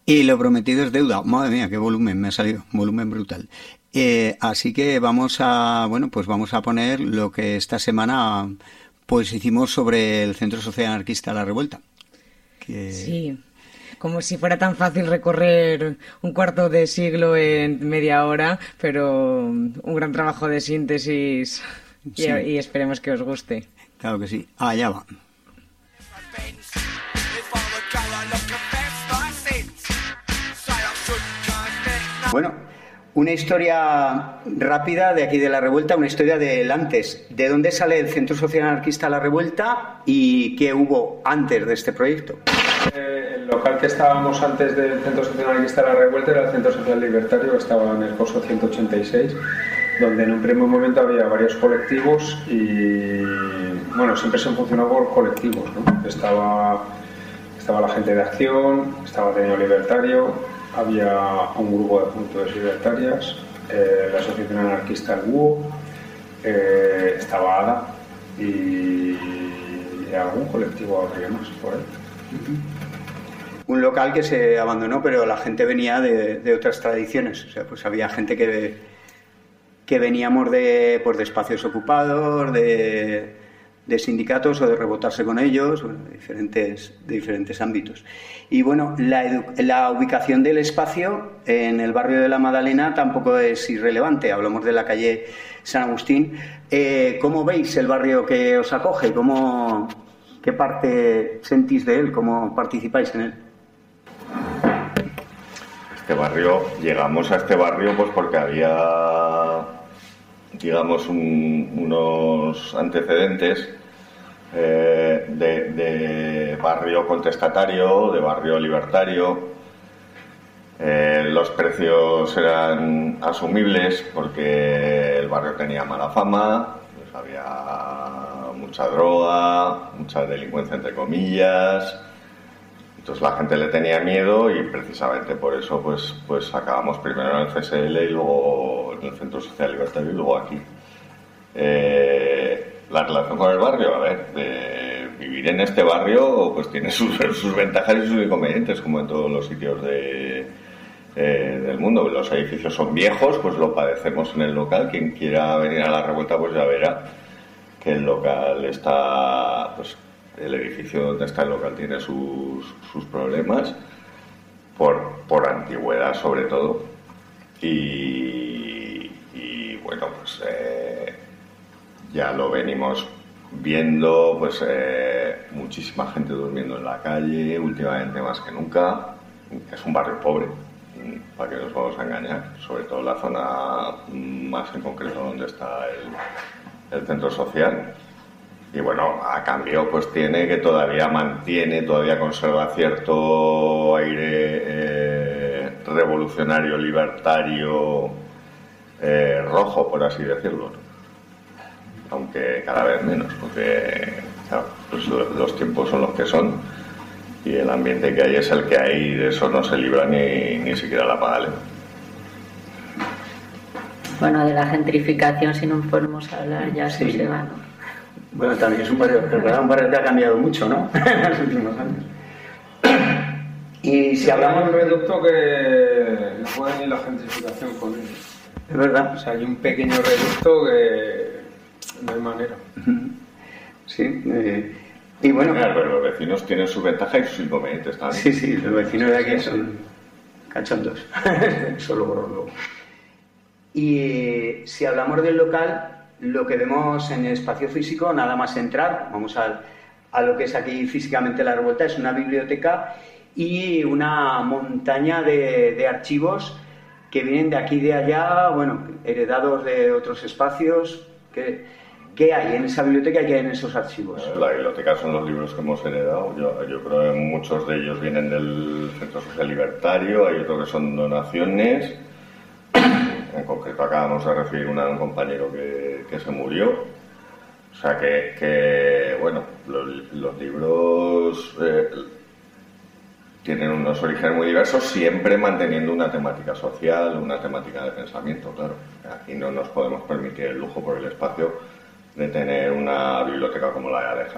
Y lo prometido es deuda. Madre mía, qué volumen me ha salido, un volumen brutal. Así que vamos a poner lo que esta semana pues hicimos sobre el Centro Social Anarquista La Revuelta. Sí, como si fuera tan fácil recorrer un cuarto de siglo en media hora, pero un gran trabajo de síntesis y esperemos que os guste. Claro que sí. Allá va. Bueno, una historia rápida de aquí de La Revuelta, una historia del antes. ¿De dónde sale el Centro Social Anarquista La Revuelta y qué hubo antes de este proyecto? El local que estábamos antes del Centro Social Anarquista La Revuelta era el Centro Social Libertario, que estaba en el Coso 186, donde en un primer momento había varios colectivos y, bueno, siempre se funcionó por colectivos, ¿no? Estaba la gente de Acción, estaba Ateneo Libertario, había un grupo de juventudes libertarias, la Asociación Anarquista El Búho, estaba ADA y algún colectivo habría más por ahí. Un local que se abandonó, pero la gente venía de otras tradiciones. O sea, pues había gente que veníamos de espacios ocupados, de sindicatos o de rebotarse con ellos, bueno, de diferentes ámbitos. Y bueno, la ubicación del espacio en el barrio de la Madalena tampoco es irrelevante. Hablamos de la calle San Agustín. ¿Cómo veis el barrio que os acoge? ¿Qué parte sentís de él? ¿Cómo participáis en él? Llegamos a este barrio pues porque había, digamos, unos antecedentes de barrio contestatario, de barrio libertario. Los precios eran asumibles porque el barrio tenía mala fama, pues había mucha droga, mucha delincuencia entre comillas. Entonces la gente le tenía miedo y precisamente por eso pues acabamos primero en el CSL y luego en el Centro Social Libertario y luego aquí. La relación con el barrio, a ver, vivir en este barrio pues tiene sus ventajas y sus inconvenientes, como en todos los sitios del mundo. Los edificios son viejos, pues lo padecemos en el local. Quien quiera venir a La Revuelta pues ya verá que el local está, pues el edificio donde está el local tiene sus problemas por antigüedad sobre todo y bueno, pues ya lo venimos viendo, pues muchísima gente durmiendo en la calle últimamente más que nunca. Es un barrio pobre, para que nos vamos a engañar, sobre todo en la zona más en concreto donde está el centro social. Y bueno, a cambio pues todavía conserva cierto aire revolucionario, libertario, rojo, por así decirlo, ¿no? Aunque cada vez menos, porque claro, pues los tiempos son los que son y el ambiente que hay es el que hay, y de eso no se libra ni siquiera la Magdalena. Bueno, de la gentrificación, si no podemos hablar, ya sí. Se va, ¿no? Bueno, también es un barrio que ha cambiado mucho, ¿no? En los últimos años. Y si hablamos de un reducto que no puede ni la gentrificación con él. Es verdad. O sea, hay un pequeño reducto que no hay manera. Sí. Y bueno. Pero los vecinos tienen sus ventajas y sus inconvenientes también. Sí, los vecinos de aquí son cachondos. Eso luego. Y si hablamos del local, lo que vemos en el espacio físico, nada más entrar, vamos a lo que es aquí físicamente La Revuelta, es una biblioteca y una montaña de archivos que vienen de aquí y de allá, bueno, heredados de otros espacios. ¿Qué hay en esa biblioteca y qué hay en esos archivos? La biblioteca son los libros que hemos heredado. Yo creo que muchos de ellos vienen del Centro Social Libertario, hay otros que son donaciones. En concreto acabamos de recibir a un compañero que se murió. O sea que bueno, los libros tienen unos orígenes muy diversos, siempre manteniendo una temática social, una temática de pensamiento, claro. Aquí no nos podemos permitir el lujo por el espacio de tener una biblioteca como la de Alejandro.